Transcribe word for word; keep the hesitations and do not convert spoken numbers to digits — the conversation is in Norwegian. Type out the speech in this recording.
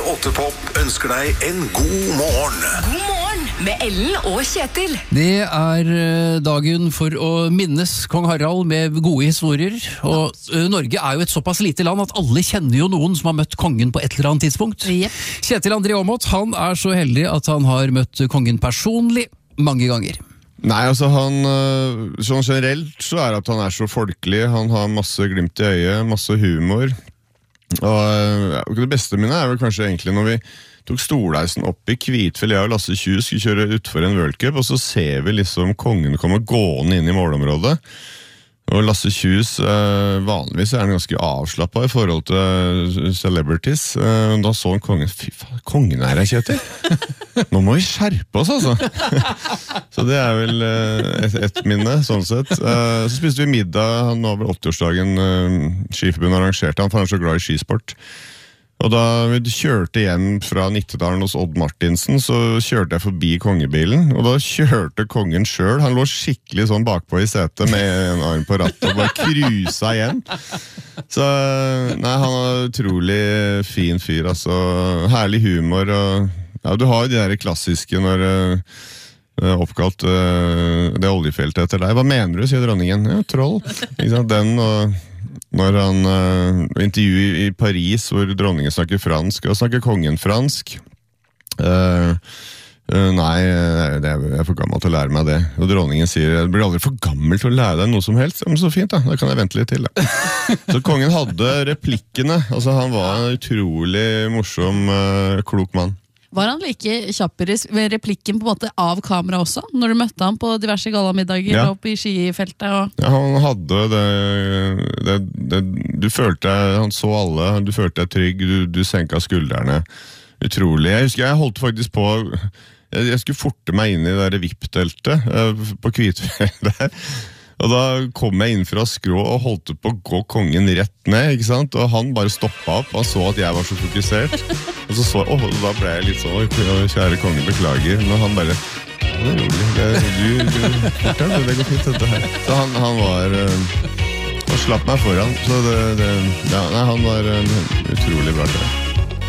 åtte Pop ønsker deg en god morgen. God morgen med Ellen og Kjetil. Det er dagen for å minnes kong Harald med gode historier. Og Norge er jo et såpass lite land at alle kjenner jo noen som har møtt kongen på et eller annet tidspunkt. Yep. Kjetil André Aamodt, han er så heldig at han har møtt kongen personlig mange ganger. Nei, altså han, sånn generelt så er det at han er så folkelig, han har masse glimt i øyet, masse humor, og det beste mine er vel kanskje egentlig når vi tok Storleisen opp i Kvitfjell, jeg og Lasse Kjus skulle kjøre utfor en World Cup, og så ser vi liksom kongen komme gående inn i målområdet, og Lasse Kjus, eh, vanligvis er han ganske avslappet i forhold til celebrities, eh, da så han kongen, fy faen, kongen er her, Kjetil. Nå må vi skjerpe oss, altså. Så det er vel eh, et, et minne, sånn sett. Eh, så spiste vi middag, han var vel åtti-årsdagen, eh, Skiforbundet arrangerte han, for han er så glad i skisport. Og da vi kjørte hjem fra Nittedalen hos Odd Martinsen, så kjørte jeg forbi kongebilen, og da kjørte kongen selv. Han lå skikkelig sånn bakpå i setet med en arm på rattet og bare krusa hjem. Så nei, han er utrolig fin fyr, altså. Herlig humor, og ja, du har jo de der klassiske når uh, oppkalt uh, det oljefeltet etter deg. Hva mener du, sier dronningen? Ja, troll. Ikke sant? Den og når han uh, intervjuer i Paris hvor dronningen snakker fransk og snakker kongen fransk uh, uh, nei, det er, jeg er for gammel til å lære meg det, og dronningen sier jeg blir aldri for gammel til å lære deg noe som helst. Ja, men så fint da, da kan jeg vente litt til da. Så kongen hadde replikkene, altså han var en utrolig morsom uh, klok mann. Var han like kjapper ved replikken på en måte av kamera også, når du møtte ham på diverse gallamiddager Ja. oppe i skifeltet? Og... Ja, han hadde det, det, det du følte, han så alle, du følte deg trygg, du, du senket skuldrene, utrolig. Jeg husker, jeg holdt faktisk på, jeg, jeg skulle forte meg inn i det der V I P-teltet uh, på Kvitfjell der, og da kom jeg inn fra skrå og holdt på å gå kongen rett ned, ikke sant? Og han bare stoppet opp, han så at jeg var så fokusert, og så så, åh, da ble jeg litt sånn, kjære kongen, beklager, men han bare, det er rolig, det, du, du, fortell, det går fint dette her. Så han, han var, uh, han slapp meg foran, så det, det ja, nei, han var uh, utrolig bra til det.